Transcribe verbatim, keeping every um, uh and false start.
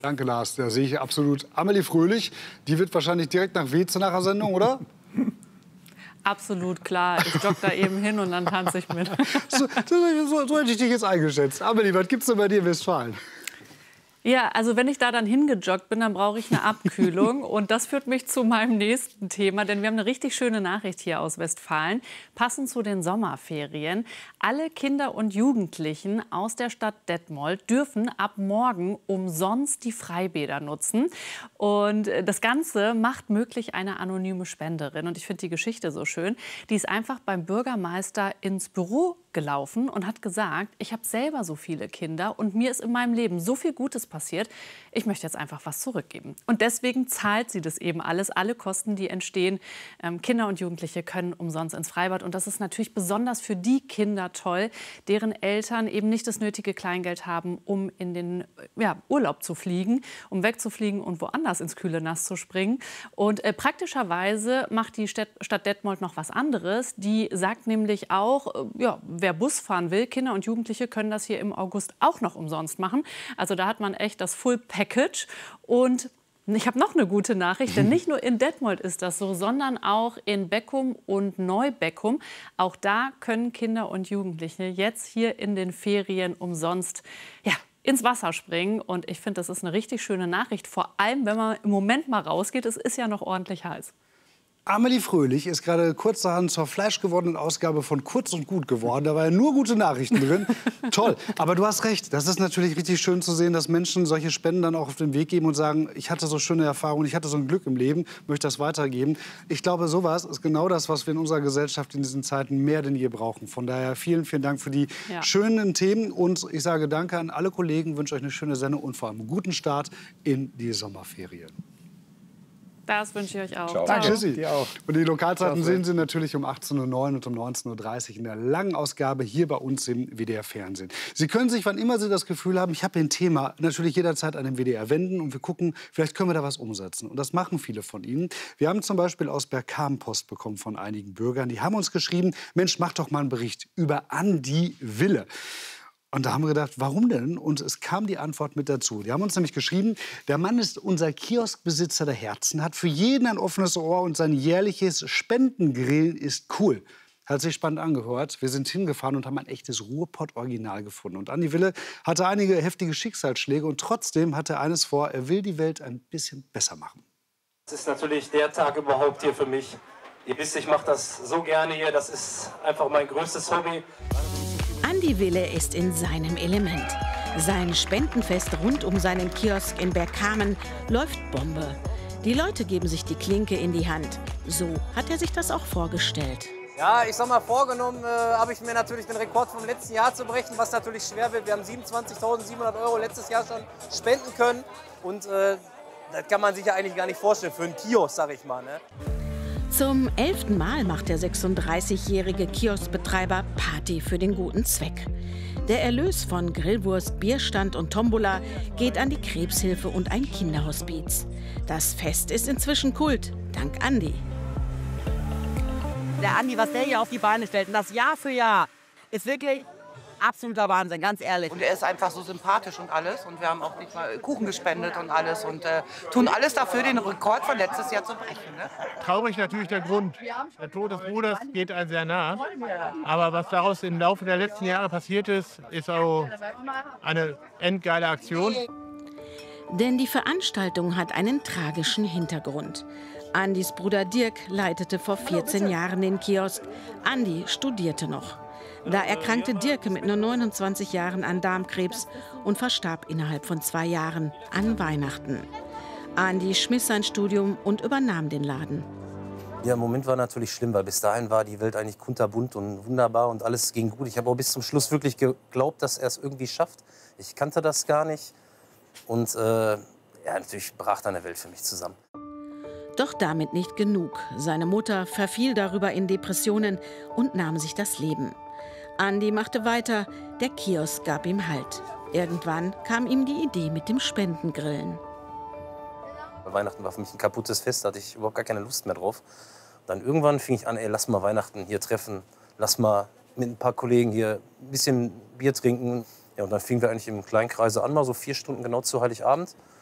Danke, Lars. Da sehe ich absolut Amelie Fröhlich. Die wird wahrscheinlich direkt nach Weze nach der Sendung, oder? Absolut klar. Ich jogge da eben hin und dann tanze ich mit. So, so, so hätte ich dich jetzt eingeschätzt. Amelie, was gibt's denn bei dir in Westfalen? Ja, also wenn ich da dann hingejoggt bin, dann brauche ich eine Abkühlung. Und das führt mich zu meinem nächsten Thema, denn wir haben eine richtig schöne Nachricht hier aus Westfalen. Passend zu den Sommerferien. Alle Kinder und Jugendlichen aus der Stadt Detmold dürfen ab morgen umsonst die Freibäder nutzen. Und das Ganze macht möglich eine anonyme Spenderin. Und ich finde die Geschichte so schön. Die ist einfach beim Bürgermeister ins Büro gelaufen und hat gesagt, ich habe selber so viele Kinder und mir ist in meinem Leben so viel Gutes passiert, ich möchte jetzt einfach was zurückgeben. Und deswegen zahlt sie das eben alles, alle Kosten, die entstehen. Ähm, Kinder und Jugendliche können umsonst ins Freibad. Und das ist natürlich besonders für die Kinder toll, deren Eltern eben nicht das nötige Kleingeld haben, um in den ja, Urlaub zu fliegen, um wegzufliegen und woanders ins kühle Nass zu springen. Und äh, praktischerweise macht die Stadt, Stadt Detmold noch was anderes. Die sagt nämlich auch, äh, ja, wer Bus fahren will, Kinder und Jugendliche können das hier im August auch noch umsonst machen. Also da hat man echt das Full Package. Und ich habe noch eine gute Nachricht, denn nicht nur in Detmold ist das so, sondern auch in Beckum und Neubeckum. Auch da können Kinder und Jugendliche jetzt hier in den Ferien umsonst ja, ins Wasser springen. Und ich finde, das ist eine richtig schöne Nachricht. Vor allem, wenn man im Moment mal rausgeht, es ist ja noch ordentlich heiß. Amelie Fröhlich ist gerade kurzerhand zur fleischgewordenen Ausgabe von Kurz und Gut geworden. Da waren ja nur gute Nachrichten drin. Toll. Aber du hast recht. Das ist natürlich richtig schön zu sehen, dass Menschen solche Spenden dann auch auf den Weg geben und sagen, ich hatte so schöne Erfahrungen, ich hatte so ein Glück im Leben, möchte das weitergeben. Ich glaube, sowas ist genau das, was wir in unserer Gesellschaft in diesen Zeiten mehr denn je brauchen. Von daher vielen, vielen Dank für die ja. schönen Themen. Und ich sage danke an alle Kollegen, wünsche euch eine schöne Sendung und vor allem einen guten Start in die Sommerferien. Das wünsche ich euch auch. Ciao. Danke, Tschüssi. Auch. Und die Lokalzeiten sehen Sie natürlich um achtzehn Uhr neun und um neunzehn Uhr dreißig in der langen Ausgabe hier bei uns im W D R Fernsehen. Sie können sich, wann immer Sie das Gefühl haben, ich habe hier ein Thema, natürlich jederzeit an den W D R wenden und wir gucken, vielleicht können wir da was umsetzen. Und das machen viele von Ihnen. Wir haben zum Beispiel aus Bergkamen Post bekommen von einigen Bürgern. Die haben uns geschrieben, Mensch, mach doch mal einen Bericht über Andi Wille. Und da haben wir gedacht, warum denn? Und es kam die Antwort mit dazu. Die haben uns nämlich geschrieben, der Mann ist unser Kioskbesitzer der Herzen, hat für jeden ein offenes Ohr und sein jährliches Spendengrillen ist cool. Hat sich spannend angehört. Wir sind hingefahren und haben ein echtes Ruhrpott-Original gefunden. Und Andi Wille hatte einige heftige Schicksalsschläge und trotzdem hat er eines vor, er will die Welt ein bisschen besser machen. Das ist natürlich der Tag überhaupt hier für mich. Ihr wisst, ich mache das so gerne hier, das ist einfach mein größtes Hobby. Andi Wille ist in seinem Element. Sein Spendenfest rund um seinen Kiosk in Bergkamen läuft Bombe. Die Leute geben sich die Klinke in die Hand. So hat er sich das auch vorgestellt. Ja, ich sag mal, vorgenommen äh, habe ich mir natürlich den Rekord vom letzten Jahr zu brechen, was natürlich schwer wird. Wir haben siebenundzwanzigtausendsiebenhundert Euro letztes Jahr schon spenden können. Und äh, das kann man sich ja eigentlich gar nicht vorstellen für einen Kiosk, sag ich mal. Ne? Zum elften Mal macht der sechsunddreißigjährige Kioskbetreiber Party für den guten Zweck. Der Erlös von Grillwurst, Bierstand und Tombola geht an die Krebshilfe und ein Kinderhospiz. Das Fest ist inzwischen Kult, dank Andi. Der Andi, was der hier auf die Beine stellt, und das Jahr für Jahr, ist wirklich absoluter Wahnsinn, ganz ehrlich. Und er ist einfach so sympathisch und alles. Und wir haben auch nicht mal Kuchen gespendet und alles. Und äh, tun alles dafür, den Rekord von letztes Jahr zu brechen. Ne? Traurig natürlich der Grund. Der Tod des Bruders geht einem sehr nah. Aber was daraus im Laufe der letzten Jahre passiert ist, ist auch eine endgeile Aktion. Denn die Veranstaltung hat einen tragischen Hintergrund. Andis Bruder Dirk leitete vor vierzehn Jahren den Kiosk. Andi studierte noch. Da erkrankte Dirk mit nur neunundzwanzig Jahren an Darmkrebs und verstarb innerhalb von zwei Jahren an Weihnachten. Andi schmiss sein Studium und übernahm den Laden. Ja, im Moment war natürlich schlimm, weil bis dahin war die Welt eigentlich kunterbunt und wunderbar und alles ging gut. Ich habe auch bis zum Schluss wirklich geglaubt, dass er es irgendwie schafft. Ich kannte das gar nicht und äh, ja, natürlich brach dann eine Welt für mich zusammen. Doch damit nicht genug. Seine Mutter verfiel darüber in Depressionen und nahm sich das Leben. Andi machte weiter, der Kiosk gab ihm Halt. Irgendwann kam ihm die Idee mit dem Spendengrillen. Weihnachten war für mich ein kaputtes Fest, da hatte ich überhaupt gar keine Lust mehr drauf. Dann irgendwann fing ich an, ey, lass mal Weihnachten hier treffen, lass mal mit ein paar Kollegen hier ein bisschen Bier trinken. Ja, und dann fingen wir eigentlich im Kleinkreise an, mal so vier Stunden genau zu Heiligabend.